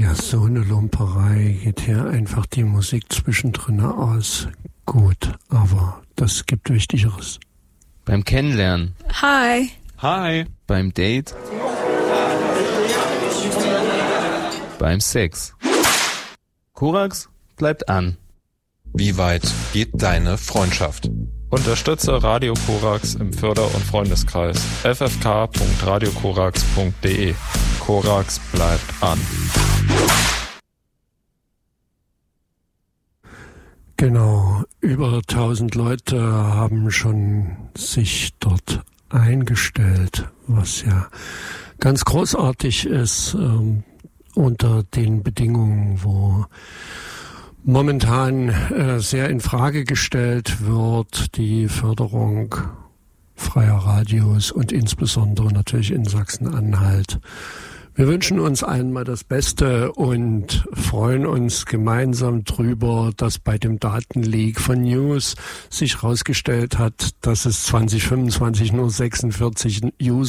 Ja, so eine Lumperei, geht hier einfach die Musik zwischendrin aus. Gut, aber das gibt Wichtigeres. Beim Kennenlernen. Hi. Hi. Beim Date. Beim Sex. Korax bleibt an. Wie weit geht deine Freundschaft? Unterstütze Radio Korax im Förder- und Freundeskreis. ffk.radiokorax.de. Korax bleibt an. Genau, über 1000 Leute haben schon sich dort eingestellt, was ja ganz großartig ist unter den Bedingungen, wo momentan sehr in Frage gestellt wird, die Förderung freier Radios und insbesondere natürlich in Sachsen-Anhalt. Wir wünschen uns allen mal das Beste und freuen uns gemeinsam drüber, dass bei dem Datenleak von News sich herausgestellt hat, dass es 2025 nur 46 User